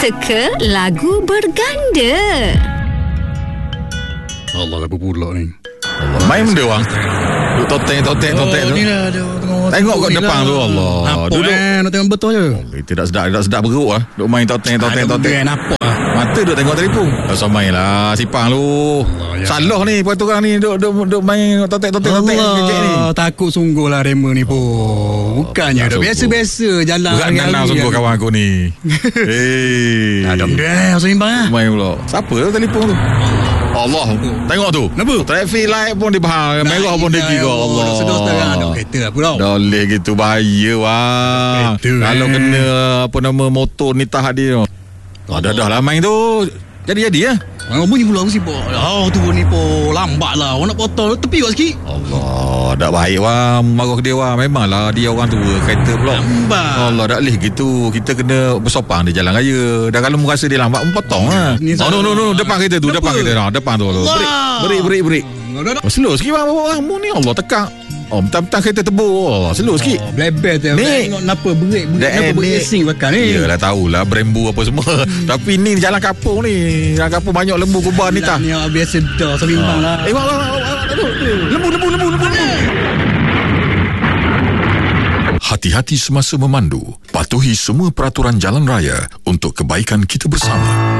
Teka lagu berganda. Allah, apa pula ni? Main benda orang. Duk totek tu. Ni lah dia Tengok kat depan tu, Allah. Nampak Duduk. nak tengok betul je. Tidak sedap beruk lah. Duk main totek. Nampak lah. Mata duk tengok telefon. Tak main lah sipang lu. Ya. Salah ni peraturan ni duk main totek kejek ni. Allah, takut sungguh lah Rema ni pun. Bukannya dah biasa-biasa jalan Berat nanau sungguh kawan aku ni. Ada benda seimbang lah. Main pula. Siapa tu telefon tu? Allah. Tengok tu. Kenapa? Traffic light pun dibahar. Merah pun dia kira. Allah. Sedar sekarang ada kereta lah pula. Dah boleh gitu bahaya wah. Kereta, Kalau kena apa nama motor ni tahap dia. Dah lah main tu. Jadi ya. Bunyi pula aku sibuk. Tu ni pun lambat lah. Orang nak potong tepi kat sikit. Allah, dah baik wah. Marah dia wah. Memanglah dia orang tua kereta pula. Lambat. Allah, dah boleh gitu. Kita kena bersopang di jalan raya. Dan kalau merasa dia lambat, potong lah. No. Depan kereta tu. Depan kereta. Depan tu. Break. Slow sikit bang. Mu ni Allah tekak. Mentang-mentang kereta tebur. Slow sikit. Blebet je. Tengok kenapa break racing bakal ni. Yalah tahulah Brembo apa semua. Tapi ni jalan kapung ni. Jalan kapung banyak lembu kuban ni tah. Ni biasa dah seimbang lah. Lembu. Hati-hati semasa memandu. Patuhi semua peraturan jalan raya untuk kebaikan kita bersama.